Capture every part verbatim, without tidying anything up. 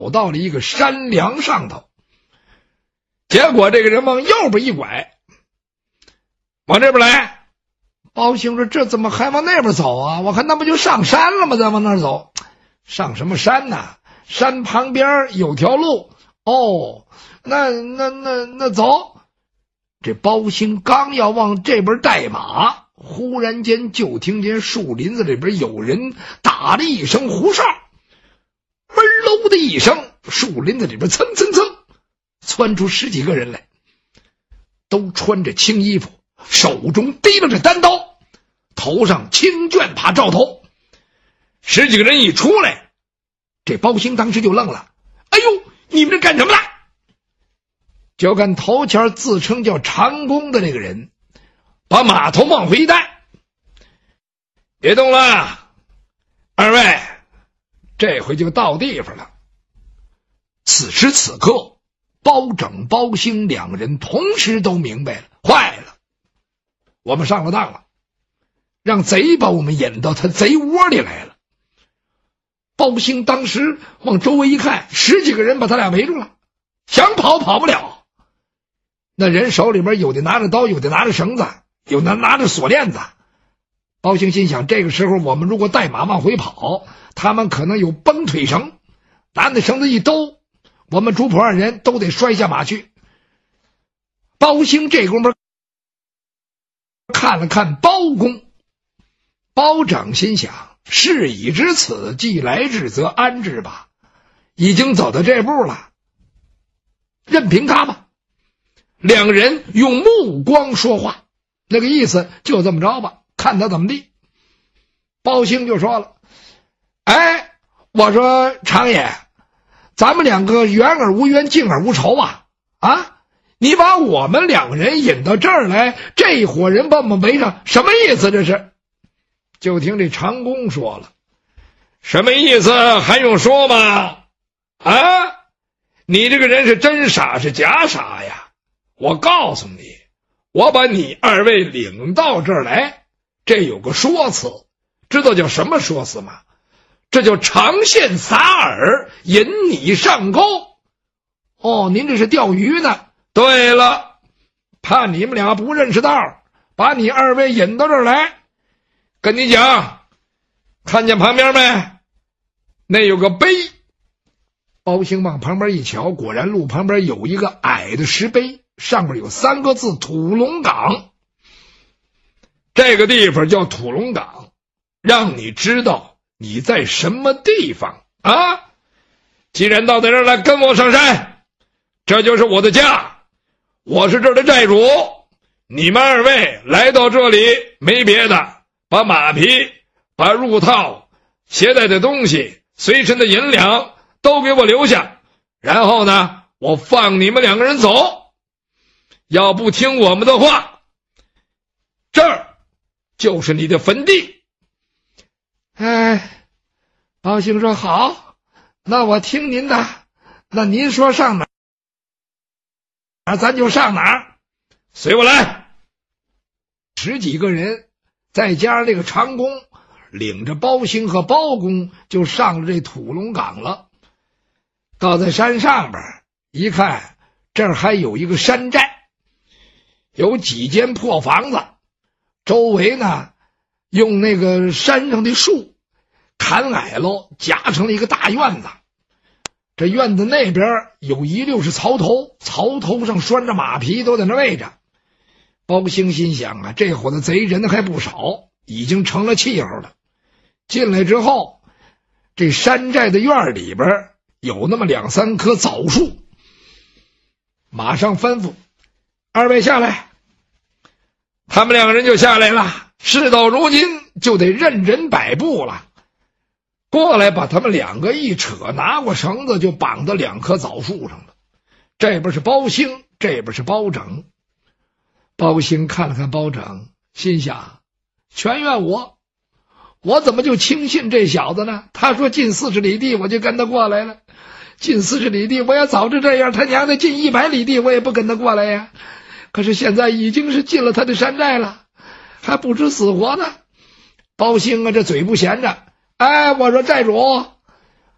到了一个山梁上头。结果这个人往右边一拐，往这边来。包兴说：“这怎么还往那边走啊？我看那不就上山了吗？再往那儿走，上什么山呢？山旁边有条路。哦，那那那那走。”这包兴刚要往这边带马，忽然间就听见树林子里边有人打了一声胡哨，闷喽的一声，树林子里边蹭蹭蹭窜出十几个人来，都穿着青衣服，手中提了着单刀，头上青绢帕罩头。十几个人一出来，这包兴当时就愣了：“哎呦，你们这干什么的？”就看头前自称叫长工的这个人把马头往回一带：“别动了，二位，这回就到地方了。”此时此刻，包拯、包兴两人同时都明白了，坏了，我们上了当了，让贼把我们引到他贼窝里来了。包兴当时往周围一看，十几个人把他俩围住了，想跑跑不了。那人手里边有的拿着刀，有的拿着绳子，有的拿着锁链子。包兴心想，这个时候我们如果带马往回跑，他们可能有绷腿绳，拿那绳子一兜，我们主仆二人都得摔下马去。包兴这功夫看了看包公，包拯心想，事已至此，既来之则安之吧，已经走到这步了，任凭他吧。两人用目光说话，那个意思就这么着吧，看他怎么地。包兴就说了：“哎，我说常爷，咱们两个冤而无冤，近而无仇啊！啊，你把我们两个人引到这儿来，这一伙人把我们围上，什么意思这是？”就听这长工说了：“什么意思还用说吗？啊，你这个人是真傻是假傻呀？我告诉你，我把你二位领到这儿来，这有个说辞，知道叫什么说辞吗？这叫长线撒饵，引你上钩。哦，您这是钓鱼呢？对了，怕你们俩不认识道，把你二位引到这儿来。跟你讲，看见旁边没？那有个碑。包兴往旁边一瞧，果然路旁边有一个矮的石碑，上面有三个字土龙岗。这个地方叫土龙岗，让你知道你在什么地方啊！既然到这儿来，跟我上山，这就是我的家，我是这儿的寨主。你们二位来到这里没别的，把马匹、把入套、携带的东西、随身的银两都给我留下，然后呢，我放你们两个人走。要不听我们的话，这儿就是你的坟地。哎，包兴说：“好，那我听您的，那您说上哪儿，咱就上哪儿，随我来。”十几个人再加上这个长工，领着包兴和包公就上了这土龙岗了。到在山上边一看，这儿还有一个山寨，有几间破房子，周围呢用那个山上的树砍矮喽，夹成了一个大院子。这院子那边有一溜是槽头，槽头上拴着马匹，都在那位着。包兴心想啊，这伙子贼人还不少，已经成了气候了。进来之后，这山寨的院里边有那么两三棵枣树，马上吩咐二位下来。他们两个人就下来了，事到如今就得任人摆布了。过来把他们两个一扯，拿过绳子就绑到两棵枣树上了。这边是包兴，这边是包拯。包兴看了看包拯，心想：全怨我，我怎么就轻信这小子呢？他说近四十里地，我就跟他过来了。近四十里地，我要早知这样，他娘的近一百里地，我也不跟他过来呀。可是现在已经是进了他的山寨了，还不知死活呢。包兴啊，这嘴不闲着。哎，我说寨主，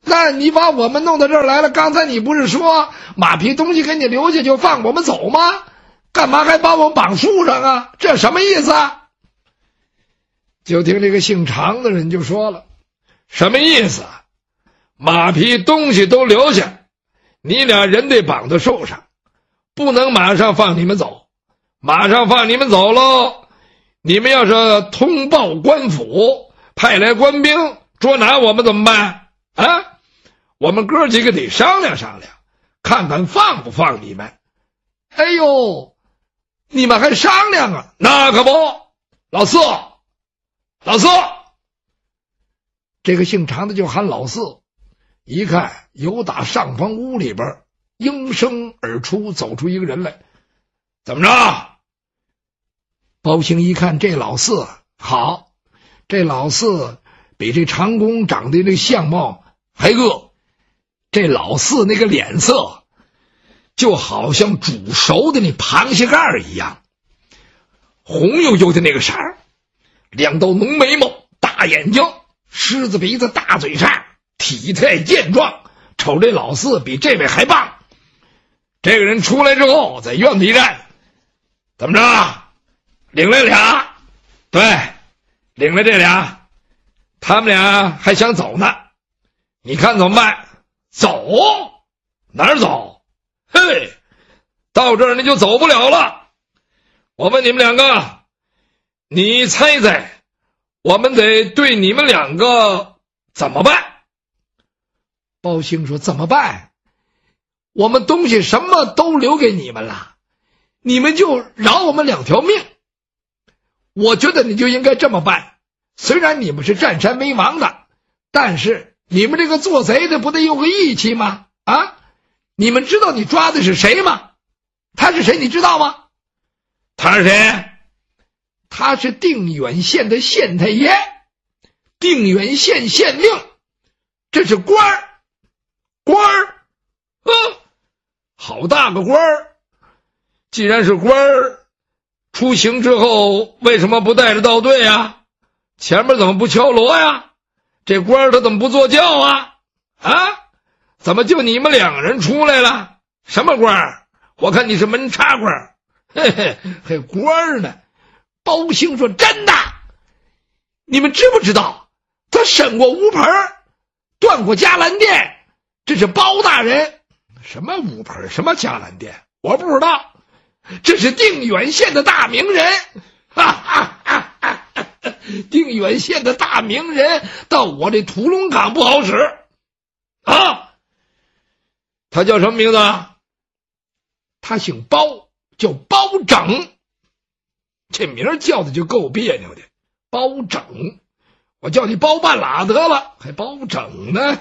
那你把我们弄到这儿来了，刚才你不是说马匹东西给你留下就放我们走吗？干嘛还把我们绑树上啊？这什么意思啊？就听这个姓常的人就说了，什么意思啊？马匹东西都留下，你俩人得绑到树上，不能马上放你们走。马上放你们走喽，你们要是通报官府，派来官兵捉拿我们怎么办啊？我们哥几个得商量商量，看看放不放你们。哎呦，你们还商量啊？那可不，老四，老四，这个姓常的就喊老四。一看由打上房屋里边应声而出，走出一个人来。怎么着？包兴一看这老四好，这老四比这长工长得那相貌还恶，这老四那个脸色就好像煮熟的那螃蟹盖一样，红油油的那个色儿，两道浓眉毛，大眼睛，狮子鼻子，大嘴叉，体态健壮，瞅这老四比这位还棒。这个人出来之后在院子一站，怎么着？领来俩，对，领来这俩，他们俩还想走呢，你看怎么办？走？哪儿走？嘿，到这儿你就走不了了。我问你们两个，你猜猜，我们得对你们两个怎么办？包兴说怎么办？我们东西什么都留给你们了，你们就饶我们两条命。我觉得你就应该这么办，虽然你们是占山为王的，但是你们这个做贼的不得有个义气吗？啊，你们知道你抓的是谁吗？他是谁你知道吗？他是谁？他是定远县的县太爷，定远县县令，这是官儿，官儿，呵，好大个官儿！既然是官儿，出行之后为什么不带着道队啊？前面怎么不敲锣呀？这官儿他怎么不坐轿啊？啊？怎么就你们两个人出来了？什么官儿？我看你是门插官儿。嘿嘿，还官儿呢？包兴说真的，你们知不知道他审过乌盆，断过伽蓝殿，这是包大人。什么乌盆，什么伽蓝殿，我不知道。这是定远县的大名人，哈哈哈哈哈！定远县的大名人到我这屠龙岗不好使啊！他叫什么名字？他姓包，叫包拯。这名叫的就够别扭的，包拯。我叫你包半拉得了，还包拯呢？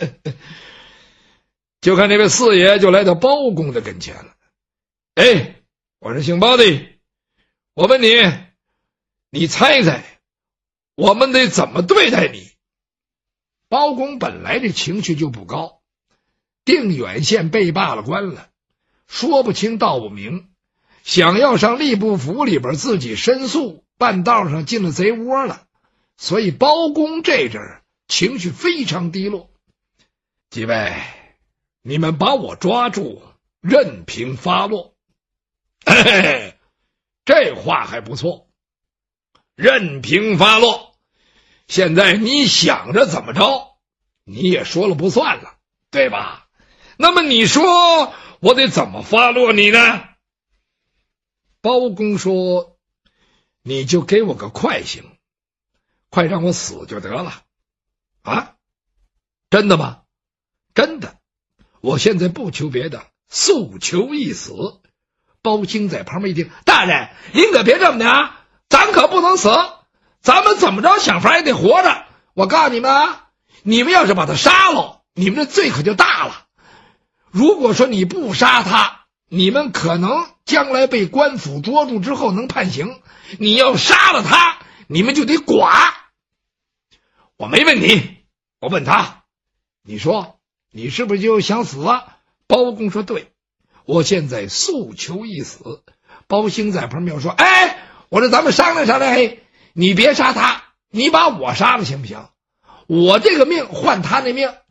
就看这位四爷就来到包公的跟前了。哎，我是姓包的，我问你，你猜猜我们得怎么对待你？包公本来这情绪就不高，定远县被罢了官了，说不清道不明，想要上吏部府里边自己申诉，半道上进了贼窝了，所以包公这阵儿情绪非常低落。几位，你们把我抓住，任凭发落。嘿嘿，这话还不错，任凭发落。现在你想着怎么着，你也说了不算了，对吧？那么你说我得怎么发落你呢？包公说，你就给我个快刑，快让我死就得了。啊，真的吗？真的，我现在不求别的，速求一死。包兴在旁边一听，大人您可别这么的啊，咱可不能死，咱们怎么着想法也得活着。我告诉你们啊，你们要是把他杀了，你们的罪可就大了。如果说你不杀他，你们可能将来被官府捉住之后能判刑，你要杀了他，你们就得剐。我没问你，我问他，你说你是不是就想死啊？包公说对，我现在速求一死。包兴在旁边说，哎，我说咱们商量商量，嘿，你别杀他，你把我杀了行不行？我这个命换他那命，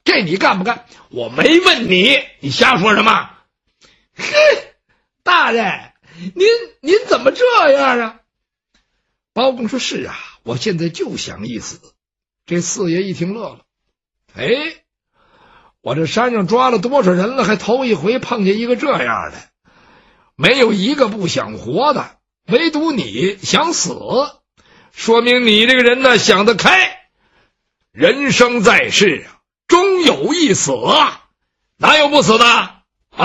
这你干不干？我没问你，你瞎说什么？嘿，大人，您您怎么这样啊？包公说：是啊，我现在就想一死。这四爷一听乐了，哎，我这山上抓了多少人了，还头一回碰见一个这样的，没有一个不想活的，唯独你想死，说明你这个人呢想得开。人生在世啊，终有一死啊，哪有不死的啊？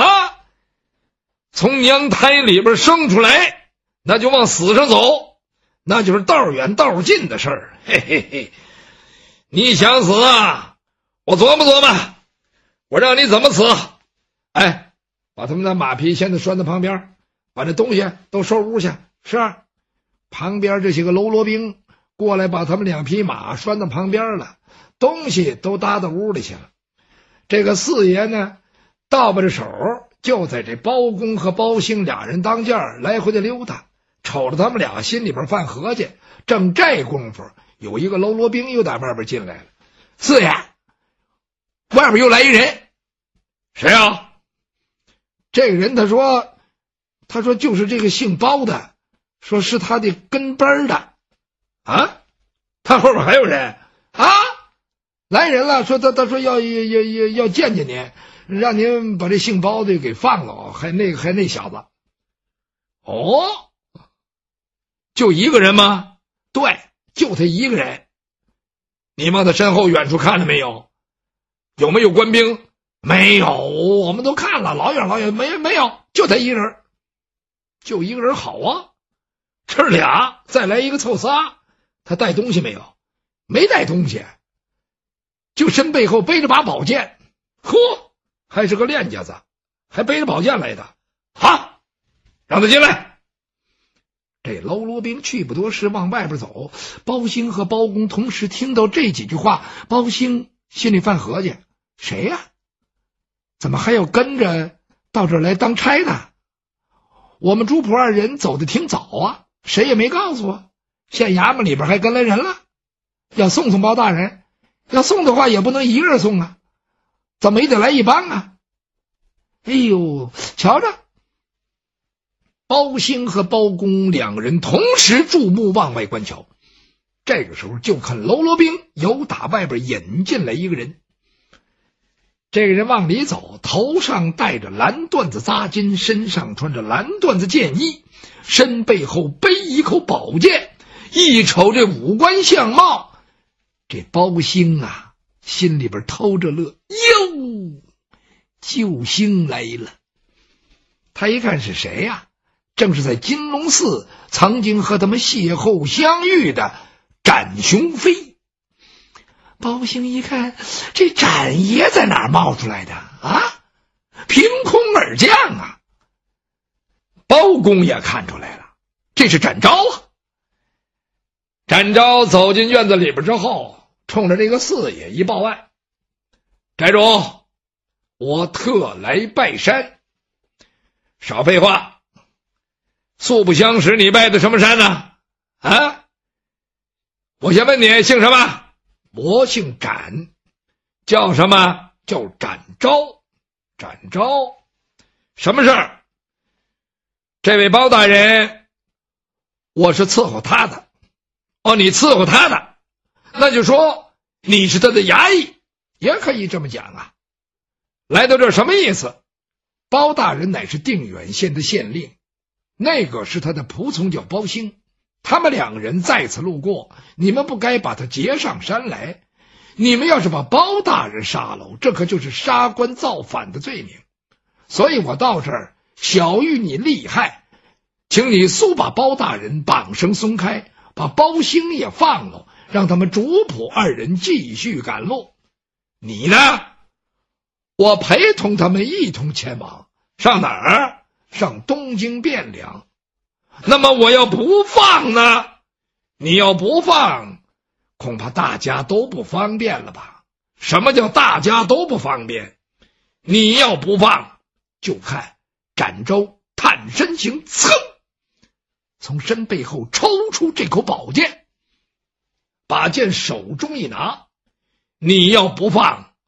从娘胎里边生出来，那就往死上走，那就是道远道近的事儿。嘿嘿嘿，你想死啊？我琢磨琢磨，我让你怎么死？哎，把他们的马匹现在拴在旁边，把这东西都收屋去。是啊，旁边这些个喽啰兵过来，把他们两匹马拴到旁边了，东西都搭到屋里去了。这个四爷呢，倒把着手，就在这包公和包兴俩人当间来回的溜达，瞅着他们俩心里边犯合计。正这功夫，有一个喽啰兵又在外边进来了。四爷，外边又来一人。谁啊？这个人他说他说就是这个姓包的，说是他的跟班的。啊？他后边还有人啊？来人了，说他他说要要要要见见您，让您把这姓包的给放了，还那个还那小子。哦，就一个人吗？对，就他一个人。你往他身后远处看了没有？有没有官兵？没有，我们都看了，老远老远，没没有，就他一个人。就一个人好啊，这俩再来一个凑仨。他带东西没有？没带东西，就身背后背着把宝剑。呵，还是个练家子，还背着宝剑来的。好，让他进来。这喽啰兵去不多时，往外边走。包兴和包公同时听到这几句话，包兴心里犯合计：谁呀、啊？怎么还要跟着到这儿来当差呢？我们朱仆二人走得挺早啊，谁也没告诉我。县衙门里边还跟来人了，要送送包大人，要送的话也不能一个人送啊，怎么也得来一帮啊。哎呦，瞧着，包兴和包公两个人同时注目往外观瞧。这个时候就看喽啰兵由打外边引进来一个人。这个人往里走，头上戴着蓝缎子扎巾，身上穿着蓝缎子箭衣，身背后背一口宝剑。一瞅这五官相貌，这包兴啊心里边偷着乐，哟，救星来了。他一看是谁呀、啊？正是在金龙寺曾经和他们邂逅相遇的展雄飞。包兴一看，这展爷在哪儿冒出来的啊？凭空而降啊！包公也看出来了，这是展昭啊。展昭走进院子里边之后，冲着这个四爷一报案：宅主，我特来拜山。少废话，素不相识，你拜的什么山呢？啊？我先问你姓什么？我姓展。叫什么？叫展昭。展昭，什么事儿？这位包大人，我是伺候他的。哦，你伺候他的，那就说你是他的衙役，也可以这么讲啊。来到这儿什么意思？包大人乃是定远县的县令，那个是他的仆从叫包兴，他们两个人再次路过，你们不该把他劫上山来。你们要是把包大人杀了，这可就是杀官造反的罪名。所以我到这儿晓谕你厉害，请你速把包大人绑绳松开，把包兴也放了，让他们主仆二人继续赶路。你呢？我陪同他们一同前往。上哪儿？上东京汴梁。那么我要不放呢？你要不放，恐怕大家都不方便了吧？什么叫大家都不方便？你要不放，就看展昭探身行，噌，从身背后抽出这口宝剑，把剑手中一拿。你要不放，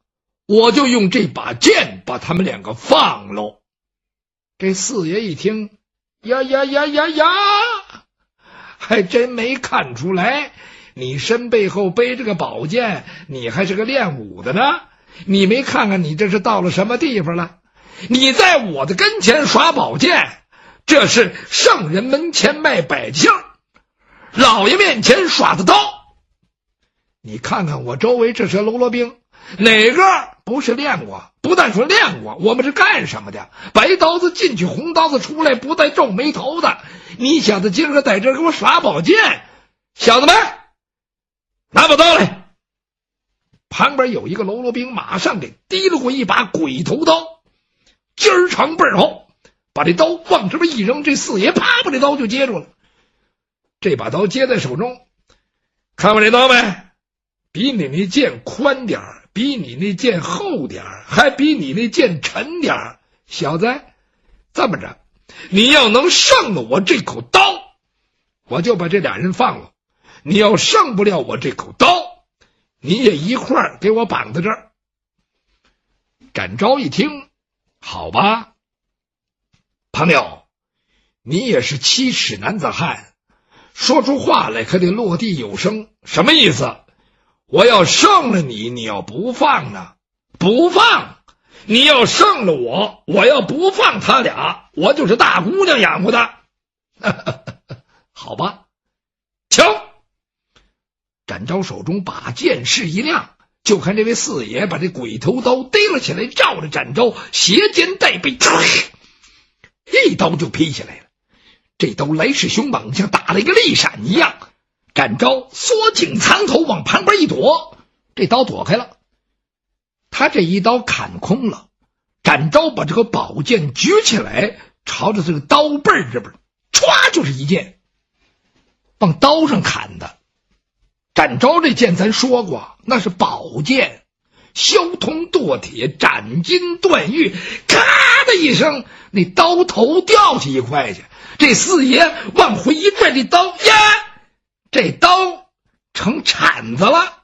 我就用这把剑把他们两个放喽。这四爷一听，呀呀呀呀呀，还真没看出来，你身背后背着个宝剑，你还是个练武的呢。你没看看你这是到了什么地方了？你在我的跟前耍宝剑，这是圣人门前卖百姓，老爷面前耍的刀。你看看我周围这些喽啰兵，哪个不是练过？不但说练过，我们是干什么的？白刀子进去，红刀子出来，不带皱眉头的。你小子今儿个在这儿给我耍宝剑，小子们拿把刀来！旁边有一个喽啰兵马上给提了过一把鬼头刀，尖儿长背儿厚，把这刀往这边一扔，这四爷啪把这刀就接住了。这把刀接在手中，看我这刀没？比你那剑宽点儿，比你那剑厚点儿，还比你那剑沉点儿。小子，这么着，你要能胜了我这口刀，我就把这俩人放了；你要胜不了我这口刀，你也一块儿给我绑在这儿。展昭一听，好吧，朋友，你也是七尺男子汉，说出话来可得落地有声。什么意思？我要胜了你，你要不放呢？不放！你要胜了我，我要不放他俩，我就是大姑娘养活的。好吧，瞧！展昭手中把剑势一亮，就看这位四爷把这鬼头刀逮了起来，照着展昭斜肩带背，一刀就劈下来了。这刀来势凶猛，像打了一个利闪一样。展昭缩颈藏头，往旁边一躲，这刀躲开了。他这一刀砍空了，展昭把这个宝剑举起来，朝着这个刀背这边歘就是一剑，往刀上砍的。展昭这剑咱说过，那是宝剑，削铜剁铁，斩金断玉，咔的一声，那刀头掉下一块去。这四爷往回一拽，这刀呀，这刀成铲子了。